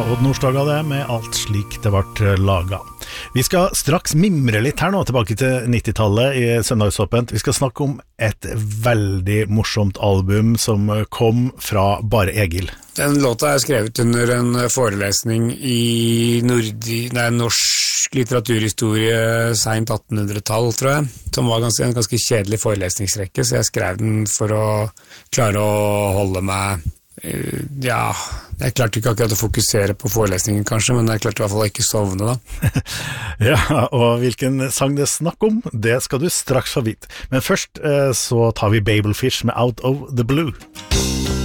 Odd Nordstoga det med alt slik det ble laget. Vi skal straks mimre litt her nå, tilbake til 90-tallet i Søndagsåpent. Vi skal snakke om et veldig morsomt album som kom fra Bare Egil. Den låta er skrevet under en forelesning i norsk litteraturhistorie sent 1800-tall, tror jeg, som var en ganske kjedelig forelesningsrekke, så jeg skrev den for å klare å holde meg jeg klarte ikke akkurat å fokusere på forelesningen kanskje, men jeg klarte i hvert fall ikke sovne da. Ja, og hvilken sang det snakk om, det skal du straks få vite. Men først så tar vi Babelfish med Out of the Blue.